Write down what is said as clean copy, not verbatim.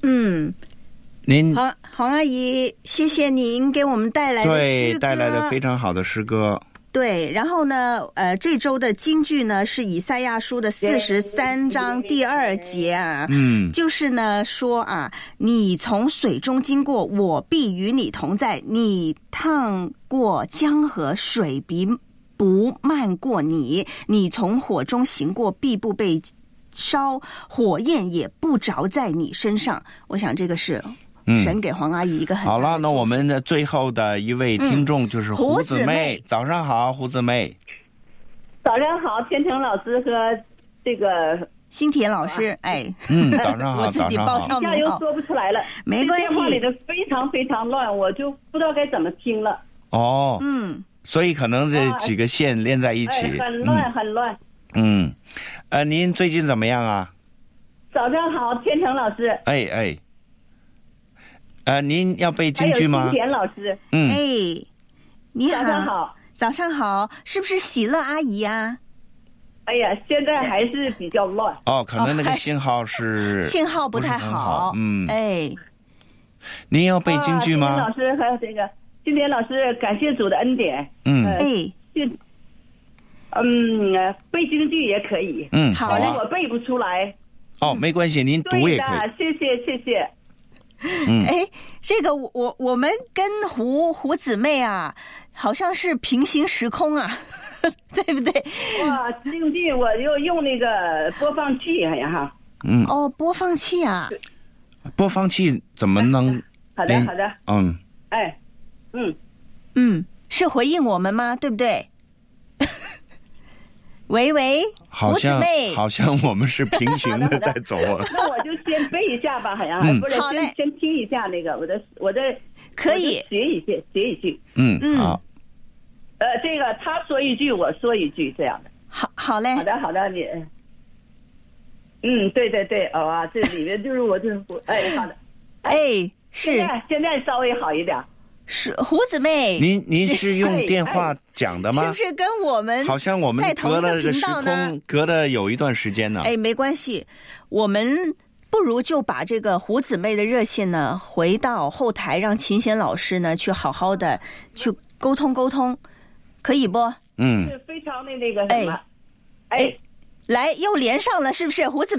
您黄阿姨，谢谢您给我们带来的诗歌， 对，带来的非常好的诗歌。 对，然后呢，这周的金句呢是以赛亚书的43章第2节啊，就是呢说啊，你从水中经过，我必与你同在；你趟过江河，水必不漫过你；你从火中行过，必不被烧，火焰也不着在你身上。我想这个是神给黄阿姨一个很大的祝福。 好了，那我们的最后的一位听众就是胡姊妹。早上好，胡姊妹。 早上好，天成老师和这个新田老师。 早上好， 我自己报上名号， 一下又说不出来了， 没关系。 电话里的非常非常乱，我就不知道该怎么听了。 所以可能这几个线连在一起， 很乱很乱。 您最近怎么样啊？ 早上好，天成老师。 您要背京剧吗？ 还有新田老师。 你好， 早上好。 早上好，是不是喜乐阿姨啊？ 哎呀，现在还是比较乱。 可能那个信号是信号不太好。 您要背京剧吗？ 新田老师和这个新田老师，感谢主的恩典。背京剧也可以。 好嘞， 我背不出来。 没关系，您读也可以。 谢谢。 这个我们跟胡姊妹啊，好像是平行时空啊，对不对？ 哇，京剧我又用那个播放器呀。 播放器啊。 播放器怎么能？ 好的。 是回应我们吗？对不对？喂，胡姊妹， 好像我们是平行的在走啊。 那我就先背一下吧，好像不是先听一下那个我的可以学一句。 好。 这个他说一句，我说一句，这样的。 好嘞。 好的，你。对，这里面就是我这好的。 是。 现在稍微好一点。 是胡姊妹， 您是用电话讲的吗？ 是不是跟我们好像我们隔了个时空，隔了有一段时间呢？ 没关系，我们不如就把这个胡姊妹的热线呢回到后台，让秦贤老师呢去好好的去沟通，可以不？ 是非常的那个什么， 来又连上了，是不是胡姊妹？